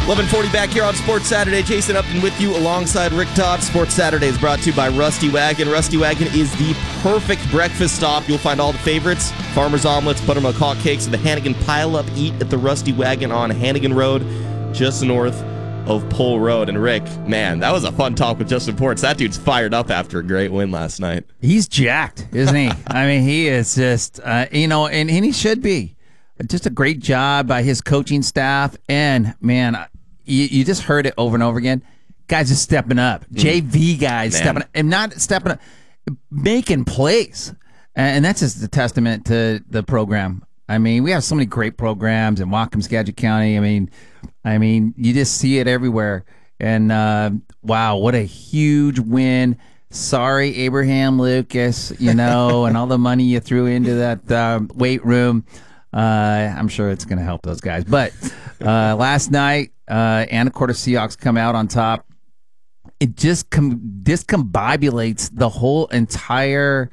11:40 back here on Sports Saturday. Jason Upton with you alongside Rick Todd. Sports Saturday is brought to you by Rusty Wagon. Rusty Wagon is the perfect breakfast stop. You'll find all the favorites: farmer's omelets, buttermilk hot cakes, and the Hannigan Pile-Up Eat at the Rusty Wagon on Hannigan Road, just north of Pole Road. And Rick, man, that was a fun talk with Justin Ports. That dude's fired up after a great win last night. He's jacked, isn't he? I mean, he is just, and he should be. Just a great job by his coaching staff. And, man, you just heard it over and over again. Guys are stepping up. JV guys stepping up. And not stepping up, making plays. And that's just a testament to the program. I mean, we have so many great programs in Whatcom, Skagit County. I mean, you just see it everywhere. And, wow, what a huge win. Sorry, Abraham Lucas, and all the money you threw into that weight room. I'm sure it's going to help those guys. But last night, Anacortes Seahawks come out on top. It just discombobulates the whole entire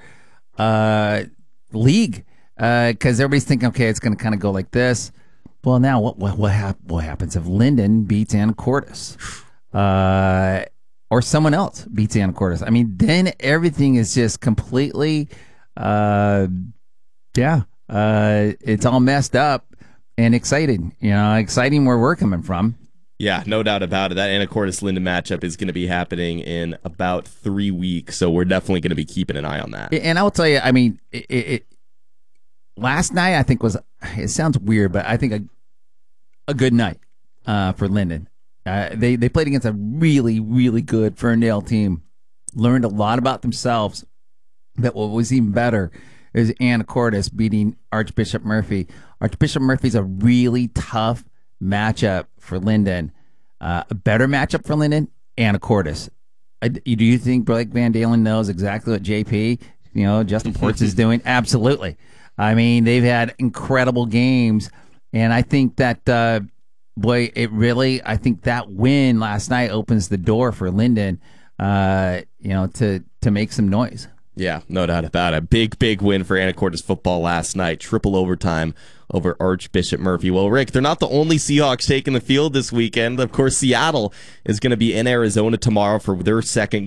league because everybody's thinking, okay, it's going to kind of go like this. Well, now what happens if Linden beats Anacortes or someone else beats Anacortes? I mean, then everything is just completely, it's all messed up and exciting. Exciting where we're coming from. Yeah, no doubt about it. That Anacortes-Linden matchup is going to be happening in about 3 weeks, so we're definitely going to be keeping an eye on that. And I will tell you, I mean, last night I think it sounds weird, but I think a good night for Linden. They played against a really, really good Ferndale team, learned a lot about themselves, but what was even better is Anacortes beating Archbishop Murphy. Archbishop Murphy's a really tough matchup for Linden. A better matchup for Linden, Anacortes. Do you think Blake Van Dalen knows exactly what JP, Justin Ports is doing? Absolutely. I mean, they've had incredible games, and I think that, I think that win last night opens the door for Linden, to make some noise. Yeah, no doubt about it. Big win for Anacortes football last night. Triple overtime over Archbishop Murphy. Well, Rick, they're not the only Seahawks taking the field this weekend. Of course, Seattle is going to be in Arizona tomorrow for their second